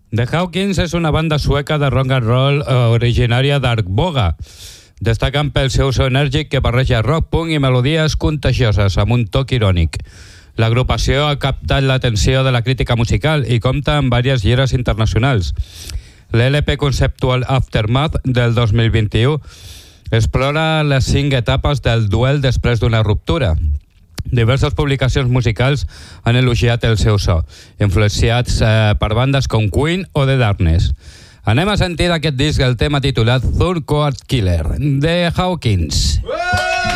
The Hawkins és una banda sueca de rock and roll originària d'Arboga. Destaquen pel seu so enèrgic que barreja rock, punk i melodies contagioses amb un toc irònic. L'agrupació ha captat l'atenció de la crítica musical i compta amb diverses gires internacionals. L'LP conceptual Aftermath del 2021 explora les 5 etapes del duel després d'una ruptura. Diverses publicacions musicals han elogiat el seu so, influenciats per bandes com Queen o The Darkness. Anem a sentir d'aquest disc el tema titulat Third Court Killer, de Hawkins.